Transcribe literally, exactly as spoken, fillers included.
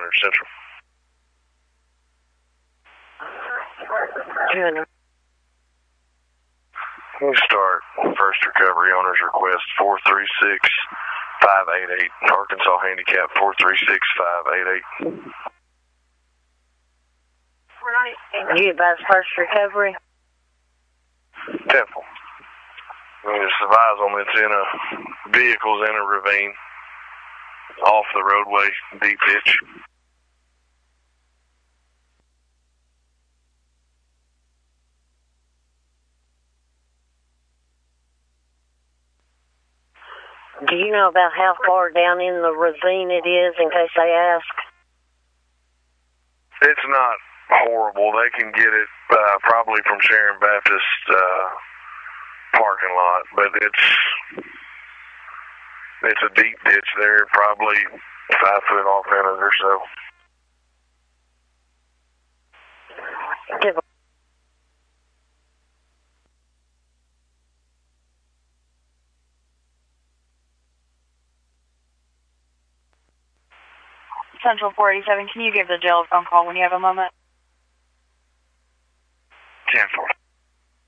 hundred Central. We'll start first recovery owner's request four three six five eight eight. Arkansas handicap four three six five eight eight. You advise first recovery? Temple. Just advise them it's in a vehicle's in a ravine off the roadway, deep ditch. Do you know about how far down in the ravine it is, in case they ask? It's not horrible. They can get it uh, probably from Sharon Baptist uh, parking lot, but it's it's a deep ditch there, probably five foot off in it or so. Central four eighty-seven, can you give the jail a phone call when you have a moment?